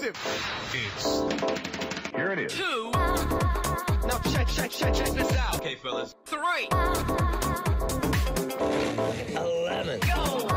explosive. Here it is. 2. Now check this out. Okay, fellas. 3. 11. Go.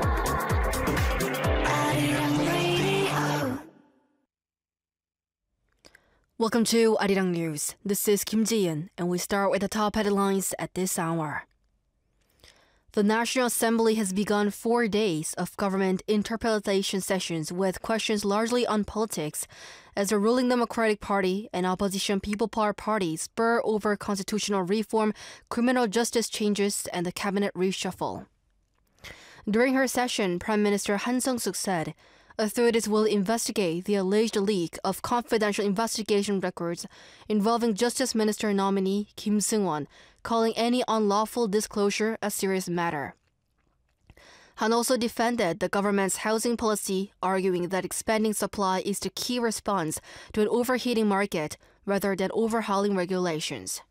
Welcome to Arirang News. This is Kim Ji-yeon, and we start with the top headlines at this hour. The National Assembly has begun 4 days of government interpellation sessions with questions largely on politics as the ruling Democratic Party and opposition People Power Party spur over constitutional reform, criminal justice changes, and the cabinet reshuffle. During her session, Prime Minister Han Sung-suk said authorities will investigate the alleged leak of confidential investigation records involving Justice Minister nominee Kim Seung-won, calling any unlawful disclosure a serious matter. Han also defended the government's housing policy, arguing that expanding supply is the key response to an overheating market rather than overhauling regulations.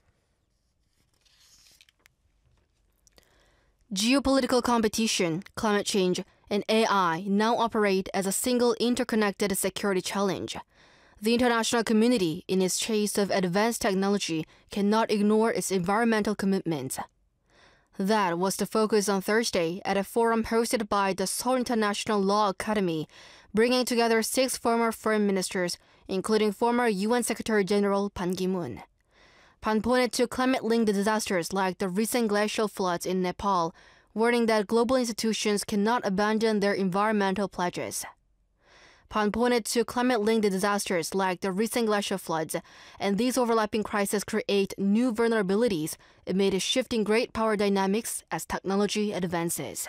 Geopolitical competition, climate change, and AI now operate as a single interconnected security challenge. The international community, in its chase of advanced technology, cannot ignore its environmental commitments. That was the focus on Thursday at a forum hosted by the Seoul International Law Academy, bringing together 6 former foreign ministers, including former UN Secretary General Ban Ki-moon. Ban pointed to climate-linked disasters like the recent glacial floods in Nepal, warning that global institutions cannot abandon their environmental pledges. Ban pointed to climate-linked disasters like the recent glacial floods, and these overlapping crises create new vulnerabilities amid shifting great power dynamics as technology advances.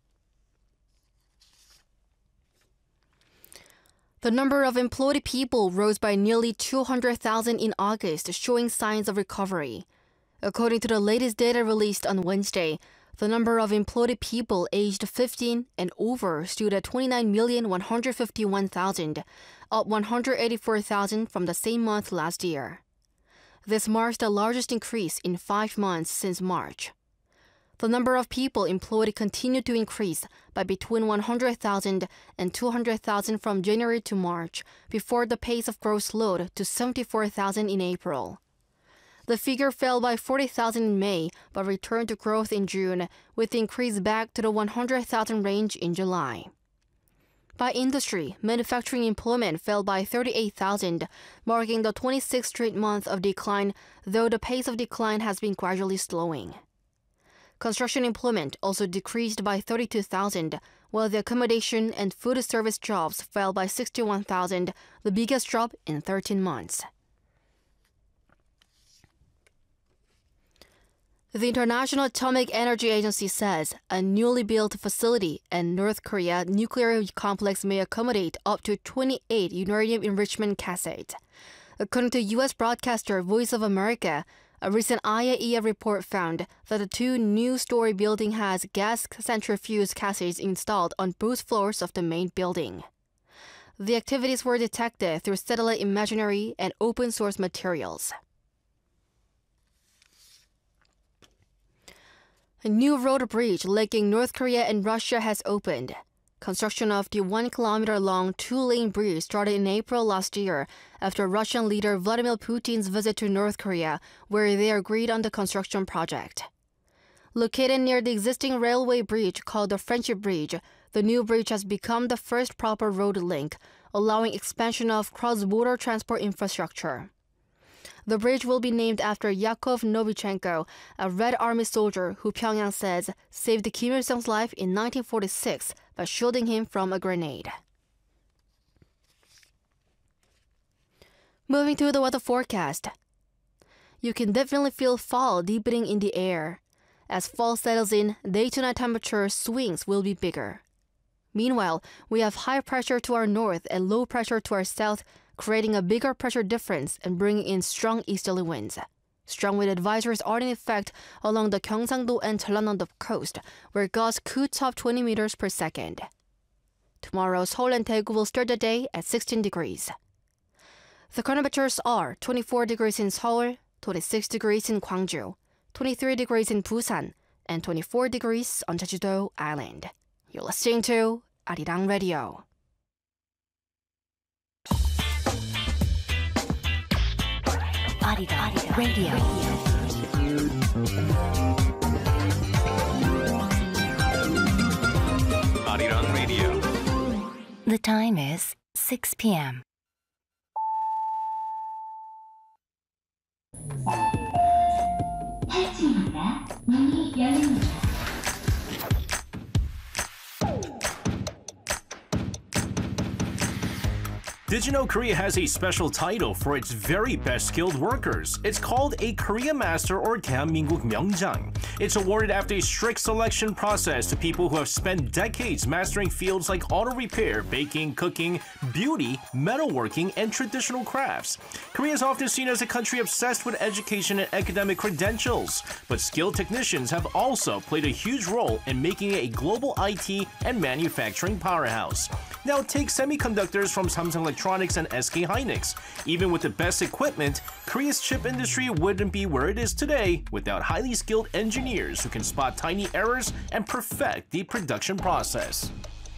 The number of employed people rose by nearly 200,000 in August, showing signs of recovery. According to the latest data released on Wednesday, the number of employed people aged 15 and over stood at 29,151,000, up 184,000 from the same month last year. This marks the largest increase in 5 months since March. The number of people employed continued to increase by between 100,000 and 200,000 from January to March, before the pace of growth slowed to 74,000 in April. The figure fell by 40,000 in May, but returned to growth in June, with the increase back to the 100,000 range in July. By industry, manufacturing employment fell by 38,000, marking the 26th straight month of decline, though the pace of decline has been gradually slowing. Construction employment also decreased by 32,000, while the accommodation and food service jobs fell by 61,000, the biggest drop in 13 months. The International Atomic Energy Agency says a newly built facility at North Korea nuclear complex may accommodate up to 28 uranium enrichment cassettes. According to U.S. broadcaster Voice of America, a recent IAEA report found that the 2 new-story building has gas centrifuge cassettes installed on both floors of the main building. The activities were detected through satellite imagery and open-source materials. A new road bridge linking North Korea and Russia has opened. Construction of the 1-kilometer-long 2-lane bridge started in April last year after Russian leader Vladimir Putin's visit to North Korea, where they agreed on the construction project. Located near the existing railway bridge called the Friendship Bridge, the new bridge has become the first proper road link, allowing expansion of cross-border transport infrastructure. The bridge will be named after Yakov Novichenko, a Red Army soldier who Pyongyang says saved Kim Il-sung's life in 1946 by shielding him from a grenade. Moving to the weather forecast. You can definitely feel fall deepening in the air. As fall settles in, day-to-night temperature swings will be bigger. Meanwhile, we have high pressure to our north and low pressure to our south, creating a bigger pressure difference and bringing in strong easterly winds. Strong wind advisories are in effect along the Gyeongsang-do and Jeollanam-do coast, where gusts could top 20 meters per second. Tomorrow, Seoul and Daegu will start the day at 16 degrees. The temperatures are 24 degrees in Seoul, 26 degrees in Gwangju, 23 degrees in Busan, and 24 degrees on Jeju-do Island. You're listening to Arirang Radio. Arirang Radio. Arirang Radio. The time is 6 p.m. Did you know Korea has a special title for its very best skilled workers? It's called a Korea Master or 대한민국 명장. It's awarded after a strict selection process to people who have spent decades mastering fields like auto repair, baking, cooking, beauty, metalworking, and traditional crafts. Korea is often seen as a country obsessed with education and academic credentials, but skilled technicians have also played a huge role in making it a global IT and manufacturing powerhouse. Now take semiconductors from Samsung Electronics and SK Hynix. Even with the best equipment, Korea's chip industry wouldn't be where it is today without highly skilled engineers who can spot tiny errors and perfect the production process.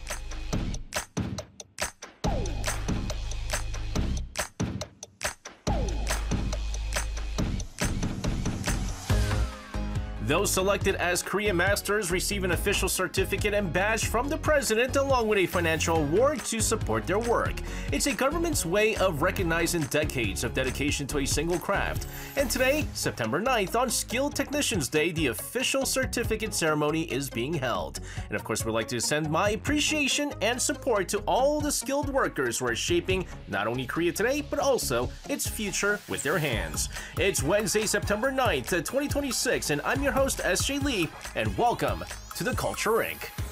Those selected as Korea Masters receive an official certificate and badge from the president along with a financial award to support their work. It's a government's way of recognizing decades of dedication to a single craft. And today, September 9th, on Skilled Technicians Day, the official certificate ceremony is being held. And of course, we'd like to send my appreciation and support to all the skilled workers who are shaping not only Korea today, but also its future with their hands. It's Wednesday, September 9th, 2026, and I'm your host, SJ Lee, and welcome to the Culture Inc.